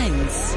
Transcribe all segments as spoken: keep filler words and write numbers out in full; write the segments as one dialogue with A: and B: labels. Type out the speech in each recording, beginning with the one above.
A: eins.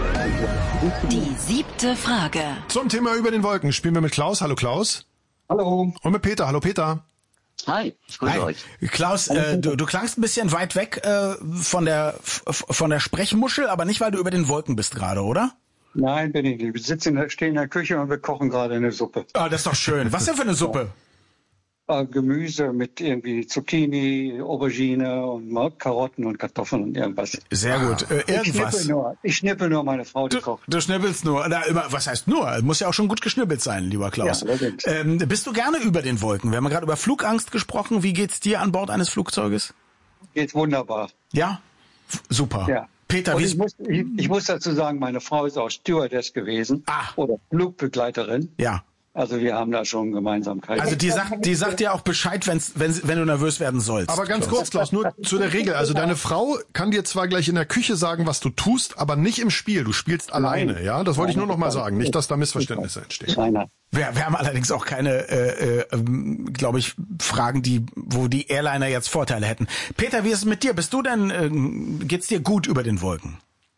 A: Die siebte Frage.
B: Zum Thema über den Wolken spielen wir mit Klaus. Hallo Klaus.
C: Hallo.
B: Und mit Peter. Hallo Peter.
C: Hi, ich grüße
D: Hi.
C: euch.
D: Klaus, äh, du, du klangst ein bisschen weit weg äh, von der f- von der Sprechmuschel, aber nicht, weil du über den Wolken bist gerade, oder?
C: Nein, bin ich nicht. Wir sitzen in der, stehen in der Küche und wir kochen gerade eine Suppe.
D: Ah, das ist doch schön. Was denn für eine Suppe?
C: Äh, Gemüse mit irgendwie Zucchini, Aubergine und Ma- Karotten und Kartoffeln und irgendwas.
D: Sehr gut. Äh,
C: Ich schnippel
D: irgendwas.
C: nur, ich schnippel nur meine Frau, die
D: Du,
C: kocht.
D: du schnippelst nur. Na, immer, was heißt nur? Muss ja auch schon gut geschnippelt sein, lieber Klaus.
C: Ja, allerdings.
D: ähm, bist du gerne über den Wolken? Wir haben gerade über Flugangst gesprochen. Wie geht's dir an Bord eines Flugzeuges?
C: Geht wunderbar.
D: Ja? F- super.
C: Ja.
D: Peter,
C: Und
D: wie
C: ich muss, ich, ich muss dazu sagen, meine Frau ist auch Stewardess gewesen.
D: Ah.
C: Oder Flugbegleiterin.
D: Ja.
C: Also wir haben da schon Gemeinsamkeiten.
D: Also die sagt, die sagt dir auch Bescheid, wenn's, wenn, wenn du nervös werden sollst.
B: Aber ganz kurz, Klaus, nur zu der Regel. Also deine Frau kann dir zwar gleich in der Küche sagen, was du tust, aber nicht im Spiel. Du spielst alleine, ja? Das wollte ich nur noch mal sagen. Nicht, dass da Missverständnisse entstehen.
C: Nein, nein.
D: Wir, wir haben allerdings auch keine, äh, äh, ähm, glaube ich, Fragen, die, wo die Airliner jetzt Vorteile hätten. Peter, wie ist es mit dir? Bist du denn, ähm, geht's dir gut über den Wolken?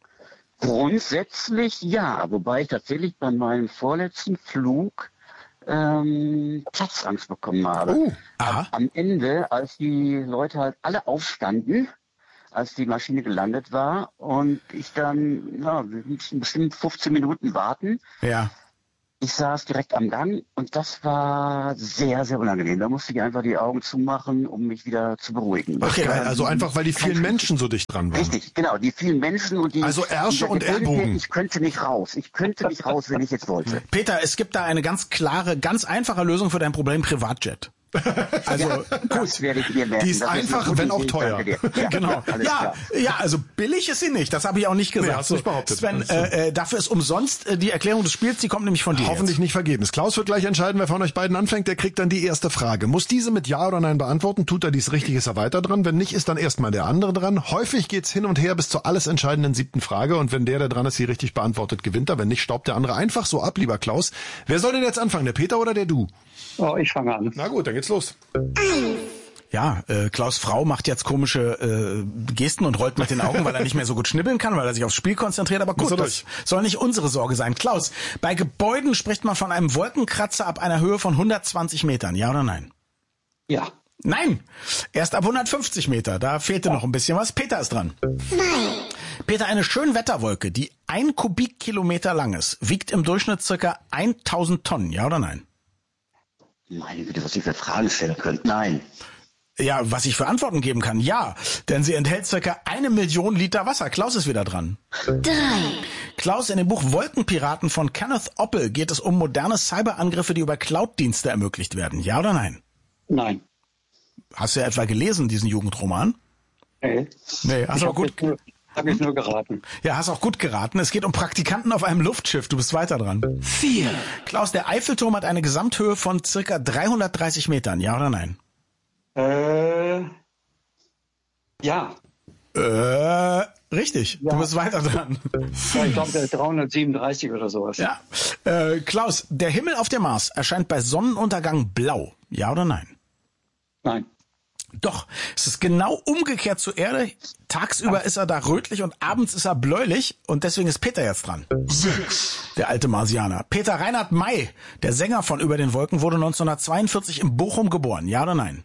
E: Grundsätzlich ja, wobei ich tatsächlich bei meinem vorletzten Flug ähm, Platzangst bekommen habe.
B: Oh,
D: aha.
E: Am Ende, als die Leute halt alle aufstanden, als die Maschine gelandet war und ich dann, ja, wir mussten bestimmt fünfzehn Minuten warten.
D: Ja.
E: Ich saß direkt am Gang und das war sehr, sehr unangenehm. Da musste ich einfach die Augen zumachen, um mich wieder zu beruhigen.
B: Ach, geil. Also einfach, weil die vielen
E: Kein-
B: Menschen so dicht dran waren.
E: Richtig, genau, die vielen Menschen und die...
B: Also Ärsche
E: dieser
B: und
E: Gedanke,
B: Ellbogen.
E: Ich könnte nicht raus, ich könnte nicht raus, wenn ich jetzt wollte.
D: Peter, es gibt da eine ganz klare, ganz einfache Lösung für dein Problem, Privatjet. Also,
E: Das werde ich mir merken.
B: Die ist
E: Das eine
B: einfach,
E: gute
B: wenn auch
E: Idee,
B: teuer.
E: danke dir. Ja,
D: genau.
E: alles
D: Ja,
E: klar.
D: ja, also billig ist sie nicht. Das habe ich auch nicht gesagt.
B: Nee, hast du nicht behauptet.
D: Sven,
B: Das ist so.
D: äh, äh, dafür ist umsonst äh, die Erklärung des Spiels, die kommt nämlich von dir.
B: Hoffentlich nicht vergebens. Klaus wird gleich entscheiden, wer von euch beiden anfängt. Der kriegt dann die erste Frage. Muss diese mit Ja oder Nein beantworten, tut er dies richtig, ist er weiter dran. Wenn nicht, ist dann erstmal der andere dran. Häufig geht's hin und her bis zur alles entscheidenden siebten Frage. Und wenn der, der dran ist, sie richtig beantwortet, gewinnt er. Wenn nicht, staubt der andere einfach so ab, lieber Klaus. Wer soll denn jetzt anfangen, der Peter oder der du?
C: Oh, ich fange an.
B: Na gut, dann geht's los.
D: Ja, äh, Klaus' Frau macht jetzt komische äh, Gesten und rollt mit den Augen, weil er nicht mehr so gut schnibbeln kann, weil er sich aufs Spiel konzentriert. Aber
B: Muss
D: gut,
B: er
D: das soll nicht unsere Sorge sein. Klaus, bei Gebäuden spricht man von einem Wolkenkratzer ab einer Höhe von hundertzwanzig Metern. Ja oder nein?
C: Ja.
D: Nein, erst ab hundertfünfzig Meter. Da fehlte noch ein bisschen was. Peter ist dran. Nein. Peter, eine Schönwetterwolke, die ein Kubikkilometer lang ist, wiegt im Durchschnitt circa tausend Tonnen. Ja oder nein?
E: Meine Güte, was ich für Fragen stellen könnte. Nein.
D: Ja, was ich für Antworten geben kann, ja. Denn sie enthält circa eine Million Liter Wasser. Klaus ist wieder dran.
A: drei.
D: Klaus, in dem Buch Wolkenpiraten von Kenneth Oppel geht es um moderne Cyberangriffe, die über Cloud-Dienste ermöglicht werden. Ja oder nein?
C: Nein.
D: Hast du ja etwa gelesen, diesen Jugendroman?
C: Hey.
D: Nee, hast
C: Ich
D: du auch
C: habe
D: gut,
C: jetzt nur, hab ich nur geraten.
D: ja, hast auch gut geraten. Es geht um Praktikanten auf einem Luftschiff. Du bist weiter dran.
A: vier.
D: Klaus, der Eiffelturm hat eine Gesamthöhe von circa dreihundertdreißig Metern. Ja oder nein?
C: Äh, ja.
D: Äh, richtig. Du bist weiter dran.
C: Ja, ich glaube, der dreihundertsiebenunddreißig oder sowas.
D: Ja. Äh, Klaus, der Himmel auf dem Mars erscheint bei Sonnenuntergang blau. Ja oder nein?
C: Nein.
D: Doch, es ist genau umgekehrt zur Erde. Tagsüber ist er da rötlich und abends ist er bläulich und deswegen ist Peter jetzt dran. Sechs. Der alte Marsianer. Peter Reinhard May, der Sänger von Über den Wolken, wurde neunzehnhundertzweiundvierzig in Bochum geboren. Ja oder nein?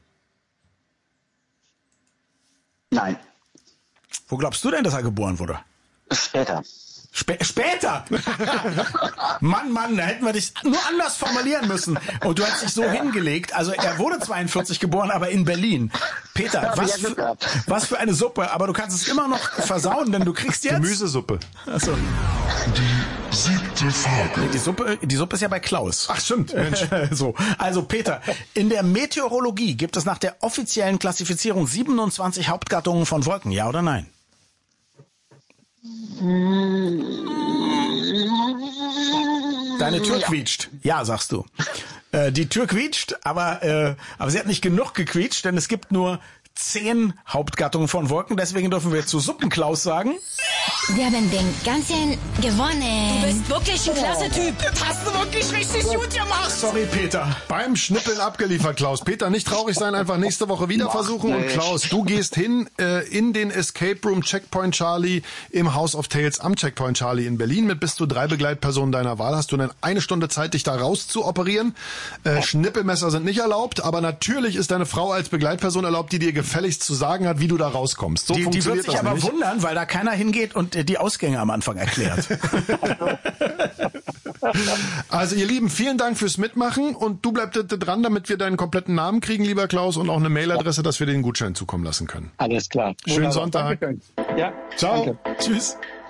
E: Nein.
D: Wo glaubst du denn, dass er geboren wurde?
E: Später.
D: Spä später. Mann, Mann, da hätten wir dich nur anders formulieren müssen. Und du hast dich so hingelegt. Also er wurde zweiundvierzig geboren, aber in Berlin. Peter,
E: Ja,
D: was
E: ja, Glück
D: für,
E: gehabt.
D: was für eine Suppe. Aber du kannst es immer noch versauen, denn du kriegst jetzt...
B: Gemüsesuppe.
D: Achso.
F: Siebte Frage.
D: Die Suppe, die Suppe ist ja bei Klaus.
B: Ach stimmt, Mensch.
D: So, also Peter, in der Meteorologie gibt es nach der offiziellen Klassifizierung siebenundzwanzig Hauptgattungen von Wolken. Ja oder nein? Deine Tür quietscht. Ja, sagst du. Äh, die Tür quietscht, aber, äh, aber sie hat nicht genug gequietscht, denn es gibt nur zehn Hauptgattungen von Wolken. Deswegen dürfen wir zu Suppenklaus sagen.
G: Wir haben den ganzen gewonnen.
A: Du bist wirklich ein klasse Typ.
D: Das hast du wirklich richtig gut gemacht.
B: Sorry, Peter. Beim Schnippeln abgeliefert, Klaus. Peter, nicht traurig sein, einfach nächste Woche wieder
C: Mach
B: versuchen. Und
C: nicht.
B: Klaus, du gehst hin äh, in den Escape Room Checkpoint Charlie im House of Tales am Checkpoint Charlie in Berlin. Mit bis zu drei Begleitpersonen deiner Wahl hast du dann eine Stunde Zeit, dich da raus zu operieren. Äh, Schnippelmesser sind nicht erlaubt, aber natürlich ist deine Frau als Begleitperson erlaubt, die dir gefälligst zu sagen hat, wie du da rauskommst. So
D: Die, die wird
B: funktioniert
D: sich
B: das
D: aber
B: nicht.
D: wundern, weil da keiner hingeht und äh, die Ausgänge am Anfang erklärt.
B: Also ihr Lieben, vielen Dank fürs Mitmachen und du bleibst dran, damit wir deinen kompletten Namen kriegen, lieber Klaus, und auch eine Mailadresse, dass wir dir den Gutschein zukommen lassen können.
C: Alles klar.
B: Schönen
C: Wunderbar.
B: Sonntag.
C: Dankeschön. Ja,
B: Ciao.
C: danke.
B: Tschüss.